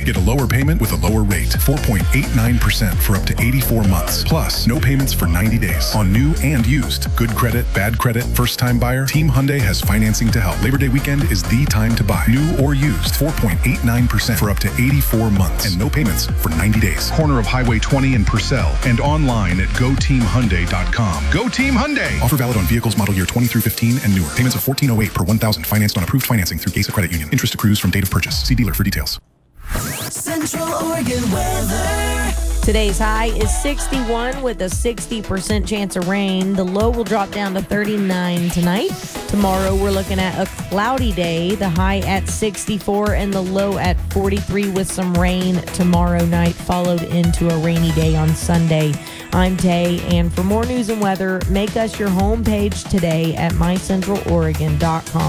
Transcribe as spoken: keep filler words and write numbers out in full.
Get a lower payment with a lower rate. four point eight nine percent for up to eighty-four months. Plus, no payments for ninety days on new and used. Good credit, bad credit, first-time buyer. Team Hyundai has financing to help. Labor Day weekend is the time to buy. New or used. four point eight nine percent for up to eighty-four months and no payments for ninety days. Corner of Highway twenty in Purcell and online at go team hyundai dot com. Go Team Hyundai! Offer valid on vehicles model year twenty through fifteen and newer. Payments of fourteen oh eight per one thousand financed on approved financing through Gesa Credit Union. Interest accrues from date of purchase. See dealer for details. Central Oregon weather. Today's high is sixty-one with a sixty percent chance of rain. The low will drop down to thirty-nine tonight. Tomorrow we're looking at a cloudy day. The high at sixty-four and the low at forty-three with some rain tomorrow night, followed into a rainy day on Sunday. I'm Tay, and for more news and weather, make us your homepage today at my central oregon dot com.